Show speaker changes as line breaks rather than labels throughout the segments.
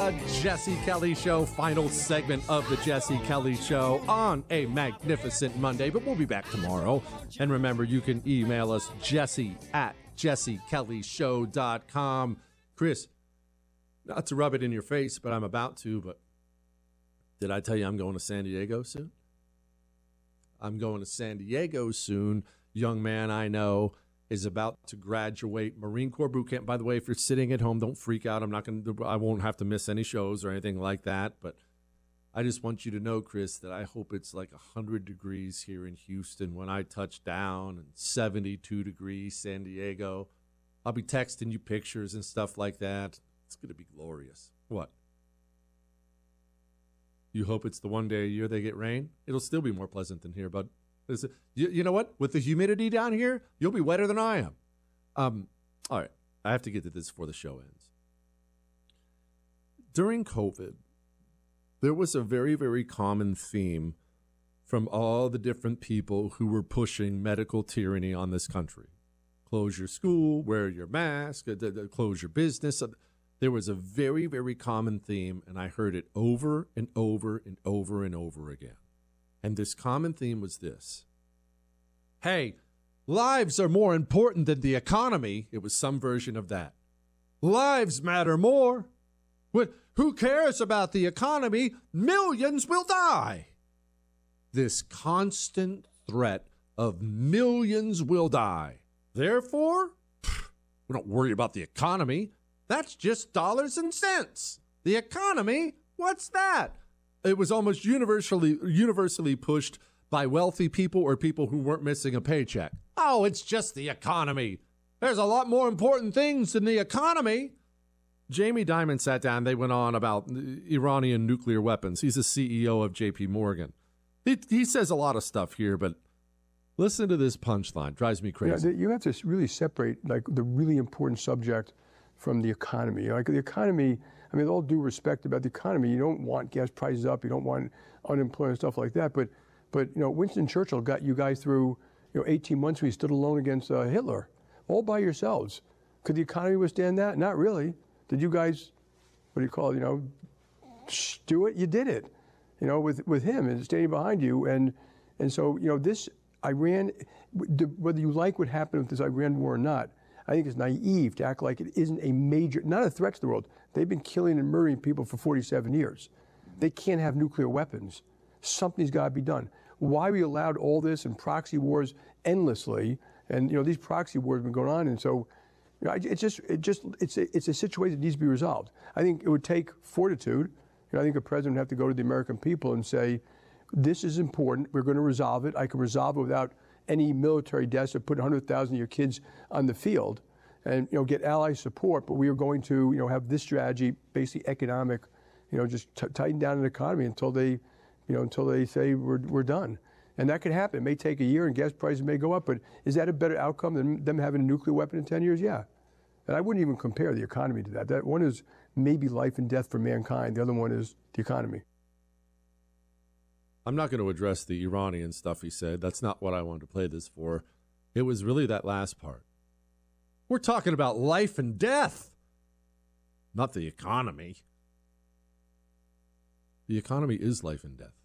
The Jesse Kelly Show, final segment of The Jesse Kelly Show on a magnificent Monday, but we'll be back tomorrow. And remember, you can email us, jesse@jessekellyshow.com. Chris, not to rub it in your face, but I'm about to, but did I tell you I'm going to San Diego soon? I'm going to San Diego soon. Young man I know is about to graduate Marine Corps boot camp. By the way, if you're sitting at home, don't freak out. I won't have to miss any shows or anything like that. But I just want you to know, Chris, that I hope it's like 100 degrees here in Houston when I touch down, and 72 degrees San Diego. I'll be texting you pictures and stuff like that. It's going to be glorious. What? You hope it's the one day a year they get rain? It'll still be more pleasant than here, but you know what? With the humidity down here, you'll be wetter than I am. All right. I have to get to this before the show ends. During COVID, there was a very, very common theme from all the different people who were pushing medical tyranny on this country. Close your school, wear your mask, close your business. There was a very, very common theme, and I heard it over and over and over and over again. And this common theme was this. Hey, lives are more important than the economy. It was some version of that. Lives matter more. Who cares about the economy? Millions will die. This constant threat of millions will die. Therefore, we don't worry about the economy. That's just dollars and cents. The economy, what's that? It was almost universally pushed by wealthy people or people who weren't missing a paycheck. Oh, it's just the economy. There's a lot more important things than the economy. Jamie Dimon sat down. They went on about Iranian nuclear weapons. He's the CEO of J.P. Morgan. He says a lot of stuff here, but listen to this punchline. Drives me crazy.
You have to really separate like the really important subject from the economy. Like the economy, I mean, with all due respect about the economy, you don't want gas prices up, you don't want unemployment, stuff like that. But Winston Churchill got you guys through 18 months when you stood alone against Hitler, all by yourselves. Could the economy withstand that? Not really. Did you guys, what do you call it, do it? You did it, with him and standing behind you. And so, this Iran, whether you like what happened with this Iran war or not, I think it's naive to act like it isn't a major, not a threat to the world. They've been killing and murdering people for 47 years. They can't have nuclear weapons. Something's got to be done. Why we allowed all this and proxy wars endlessly, and these proxy wars have been going on, and so it's a situation that needs to be resolved. I think it would take fortitude. I think a president would have to go to the American people and say, this is important. We're going to resolve it. I can resolve it without any military deaths or put 100,000 of your kids on the field and, get ally support. But we are going to, have this strategy, basically economic, just tighten down the economy until they say we're done. And that could happen. It may take a year and gas prices may go up. But is that a better outcome than them having a nuclear weapon in 10 years? Yeah. And I wouldn't even compare the economy to that. That one is maybe life and death for mankind. The other one is the economy.
I'm not going to address the Iranian stuff he said. That's not what I wanted to play this for. It was really that last part. We're talking about life and death, not the economy. The economy is life and death.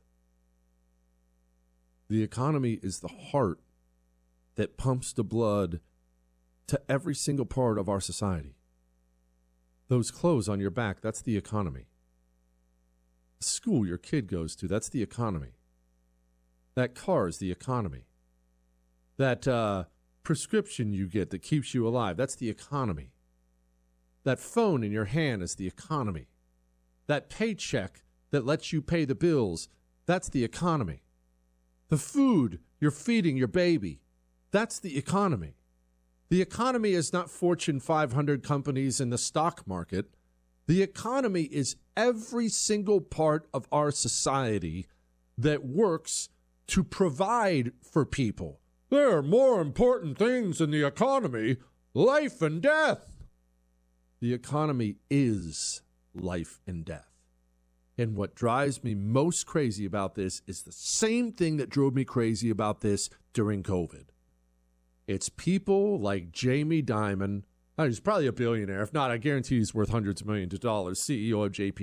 The economy is the heart that pumps the blood to every single part of our society. Those clothes on your back, that's the economy. The school your kid goes to, that's the economy. That car is the economy. That prescription you get that keeps you alive, that's the economy. That phone in your hand is the economy. That paycheck that lets you pay the bills, that's the economy. The food you're feeding your baby, that's the economy. The economy is not Fortune 500 companies in the stock market. The economy is every single part of our society that works to provide for people. There are more important things in the economy, life and death. The economy is life and death. And what drives me most crazy about this is the same thing that drove me crazy about this during COVID. It's people like Jamie Dimon. He's probably a billionaire. If not, I guarantee he's worth hundreds of millions of dollars, CEO of JP